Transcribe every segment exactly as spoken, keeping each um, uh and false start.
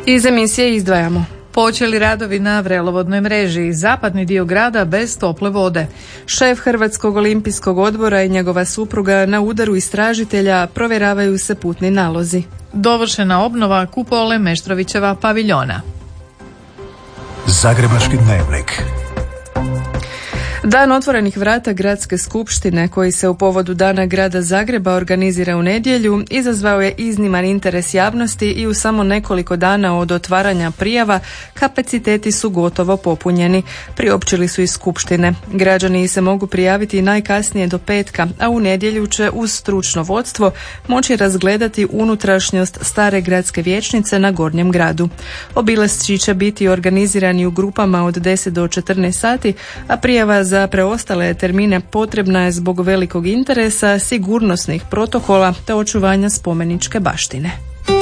Iz emisije izdvajamo. Počeli radovi na vrelovodnoj mreži, zapadni dio grada bez tople vode. Šef Hrvatskog olimpijskog odbora i njegova supruga na udaru istražitelja, provjeravaju se putni nalozi. Dovršena obnova kupole Meštrovićeva paviljona. Zagrebački dnevnik. Dan otvorenih vrata Gradske skupštine, koji se u povodu Dana grada Zagreba organizira u nedjelju, izazvao je izniman interes javnosti i u samo nekoliko dana od otvaranja prijava kapaciteti su gotovo popunjeni. Priopćili su iz skupštine. Građani se mogu prijaviti najkasnije do petka, a u nedjelju će uz stručno vodstvo moći razgledati unutrašnjost stare gradske vijećnice na Gornjem gradu. Obilasci će biti organizirani u grupama od deset do četrnaest sati, a prijava za preostale termine potrebna je zbog velikog interesa, sigurnosnih protokola te očuvanja spomeničke baštine.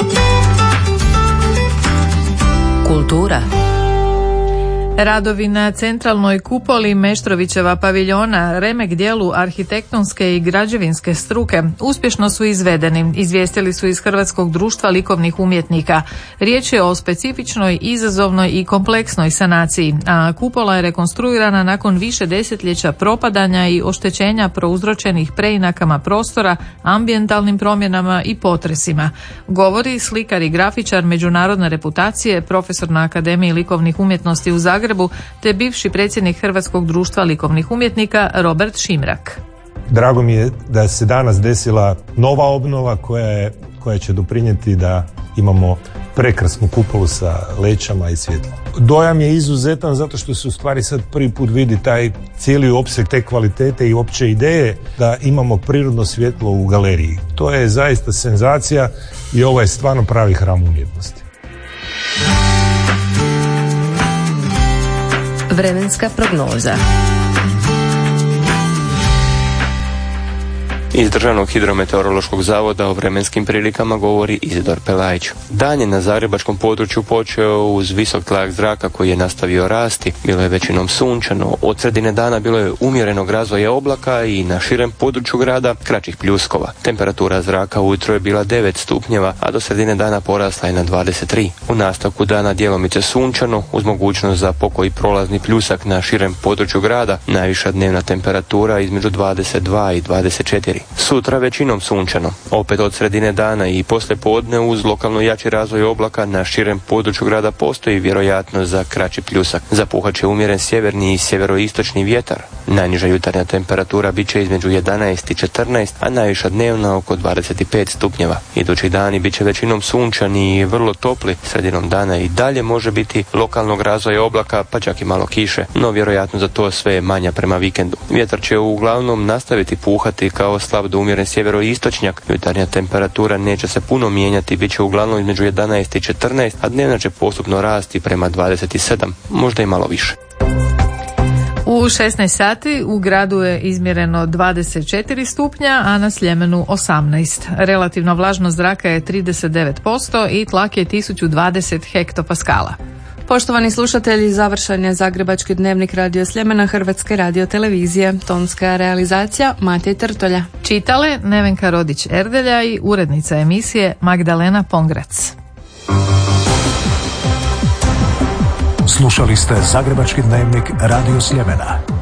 Kultura. Radovi na centralnoj kupoli Meštrovićeva paviljona, remek dijelu arhitektonske i građevinske struke, uspješno su izvedeni, izvijestili su iz Hrvatskog društva likovnih umjetnika. Riječ je o specifičnoj, izazovnoj i kompleksnoj sanaciji, a kupola je rekonstruirana nakon više desetljeća propadanja i oštećenja prouzročenih preinakama prostora, ambijentalnim promjenama i potresima. Govori slikar i grafičar međunarodne reputacije, profesor na Akademiji likovnih umjetnosti u Zagrebu, te bivši predsjednik Hrvatskog društva likovnih umjetnika Robert Šimrak. Drago mi je da se danas desila nova obnova koja, je, koja će doprinijeti da imamo prekrasnu kupolu sa lećama i svjetlom. Dojam je izuzetan zato što se u stvari sad prvi put vidi taj cijeli opseg te kvalitete i opće ideje da imamo prirodno svjetlo u galeriji. To je zaista senzacija i ovo je stvarno pravi hram umjetnosti. Vremenska prognoza. Iz Državnog hidrometeorološkog zavoda o vremenskim prilikama govori Izidor Pelajić. Dan je na zagrebačkom području počeo uz visok tlak zraka koji je nastavio rasti. Bilo je većinom sunčano, od sredine dana bilo je umjerenog razvoja oblaka i na širem području grada kraćih pljuskova. Temperatura zraka ujutro je bila devet stupnjeva, a do sredine dana porasla je na dvadeset tri. U nastavku dana djelomice sunčano, uz mogućnost za pokoji prolazni pljusak na širem području grada. Najviša dnevna temperatura između dvadeset dva i dvadeset četiri. Sutra većinom sunčano, opet od sredine dana i poslije podne uz lokalno jači razvoj oblaka na širem području grada postoji vjerojatnost za kraći pljusak. Zapuhat će umjeren sjeverni i sjeveroistočni vjetar. Najniža jutarnja temperatura bit će između jedanaest i četrnaest, a najviša dnevna oko dvadeset pet stupnjeva. Idući dani bit će većinom sunčani i vrlo topli. Sredinom dana i dalje može biti lokalnog razvoja oblaka, pa čak i malo kiše, no vjerojatno za to sve je manja prema vikendu. Vjetar će uglavnom nastaviti puhati kao slab do umjeren sjeveroistočnjak. Jutarnja temperatura neće se puno mijenjati, bit će uglavnom između jedanaest i četrnaest, a dnevna će postupno rasti prema dvadeset sedam, možda i malo više. U šesnaest sati u gradu je izmjereno dvadeset četiri stupnja, a na Sljemenu osamnaest. Relativna vlažnost zraka je trideset devet posto i tlak je tisuću dvadeset hektopaskala. Poštovani slušatelji, završen je Zagrebački dnevnik Radio Sljemena Hrvatske radiotelevizije. Tonska realizacija Matej Trtolja. Čitale Nevenka Rodić-Erdelja i urednica emisije Magdalena Pongrac. Slušali ste Zagrebački dnevnik Radio Sljemena.